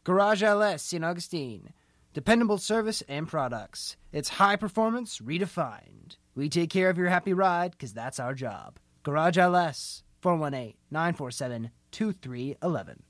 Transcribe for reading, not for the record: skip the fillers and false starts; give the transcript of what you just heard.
Garage LS St. Augustine. Dependable service and products. It's high performance redefined. We take care of your happy ride because that's our job. Garage LS, 418-947-2311.